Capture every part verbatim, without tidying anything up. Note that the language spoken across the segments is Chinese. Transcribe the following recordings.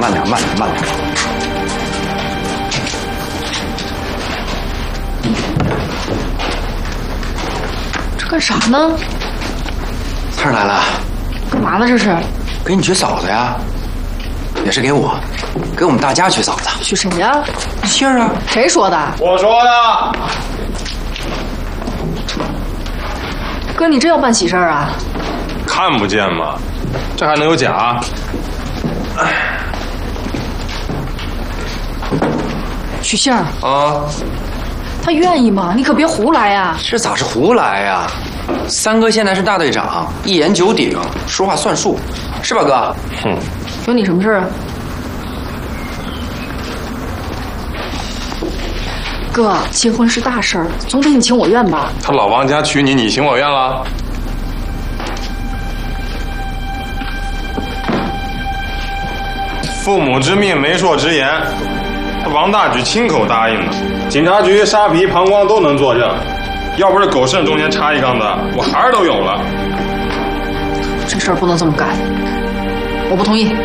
慢点，慢点，慢点。 这干啥呢？ 三儿来了。 干嘛呢？这是？ 给你娶嫂子呀。也是给我，给我们大家娶嫂子。 娶谁呀？ 杏儿啊。 谁说的？ 我说的。 哥，你这要办喜事儿啊？ 看不见吗？这还能有假？ 许杏儿啊， 他愿意吗？你可别胡来呀！ 这咋是胡来呀？三哥现在是大队长，一言九鼎，说话算数，是吧，哥？ 哼， 有你什么事啊？哥，结婚是大事儿，总得你情我愿吧？ 他老王家娶你，你情我愿了？父母之命，媒妁之言，王大举亲口答应的。警察局、沙皮、膀胱都能作证，要不是狗剩中间插一杠子，我孩儿都有了。 这事儿不能这么干，我不同意。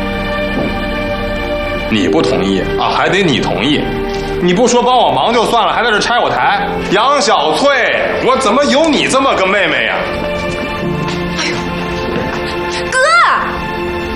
你不同意啊？还得你同意。你不说帮我忙就算了，还在这拆我台。杨小翠，我怎么有你这么个妹妹呀？